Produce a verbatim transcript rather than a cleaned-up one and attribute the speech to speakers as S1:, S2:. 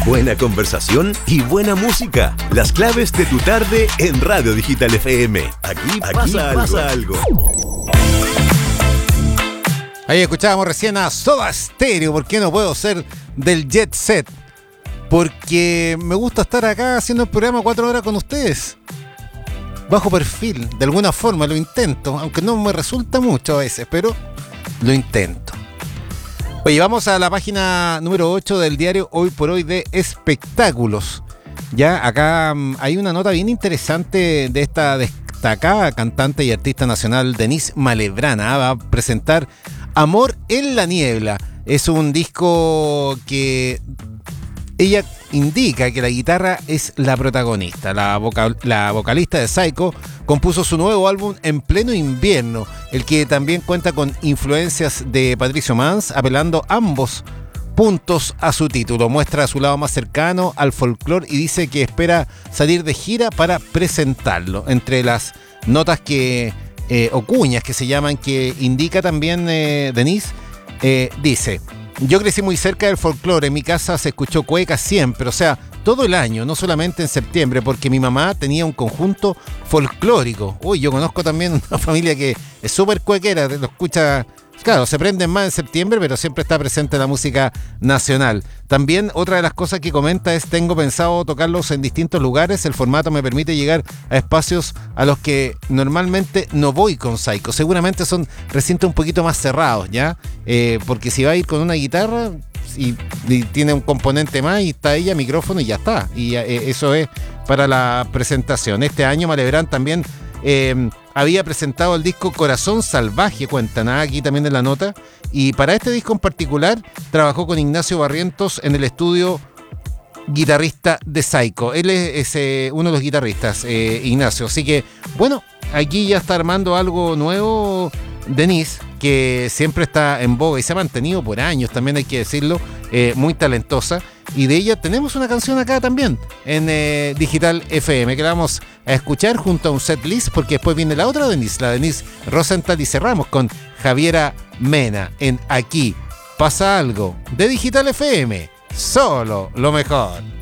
S1: buena conversación y buena música. Las claves de tu tarde en Radio Digital F M. Aquí, aquí pasa, pasa algo.
S2: Ahí escuchábamos recién a Soda Stereo. ¿Por qué no puedo ser del Jet Set? Porque me gusta estar acá haciendo el programa cuatro horas con ustedes. Bajo perfil, de alguna forma lo intento, aunque no me resulta mucho a veces, pero lo intento. Oye, vamos a la página número ocho del diario Hoy por Hoy de Espectáculos. Ya acá um, hay una nota bien interesante de esta destacada cantante y artista nacional Denise Malebrana. Va a presentar Amor en la Niebla. Es un disco que ella indica que la guitarra es la protagonista. La, vocal, la vocalista de Psycho compuso su nuevo álbum en pleno invierno, el que también cuenta con influencias de Patricio Mans, apelando ambos puntos a su título. Muestra su lado más cercano al folclore y dice que espera salir de gira para presentarlo. Entre las notas que eh, o cuñas que se llaman, que indica también eh, Denise, eh, dice: yo crecí muy cerca del folclore, en mi casa se escuchó cueca siempre, o sea, todo el año, no solamente en septiembre, porque mi mamá tenía un conjunto folclórico. Uy, yo conozco también una familia que es súper cuequera, lo escucha, claro, se prenden más en septiembre, pero siempre está presente la música nacional. También otra de las cosas que comenta es: tengo pensado tocarlos en distintos lugares, el formato me permite llegar a espacios a los que normalmente no voy con Psycho. Seguramente son recintos un poquito más cerrados, ¿ya? Eh, porque si va a ir con una guitarra y, y tiene un componente más y está ella, micrófono y ya está. Y eh, eso es para la presentación. Este año Malebrán también eh, había presentado el disco Corazón Salvaje, cuentan aquí también en la nota, y para este disco en particular trabajó con Ignacio Barrientos en el estudio guitarrista de Psycho. Él es, es eh, uno de los guitarristas, eh, Ignacio. Así que, bueno, aquí ya está armando algo nuevo Denise, que siempre está en boga y se ha mantenido por años, también hay que decirlo, eh, muy talentosa. Y de ella tenemos una canción acá también en eh, Digital F M, que la vamos a escuchar junto a un set list, porque después viene la otra Denise, la Denise Rosenthal, y cerramos con Javiera Mena en Aquí Pasa Algo de Digital F M. Solo lo mejor.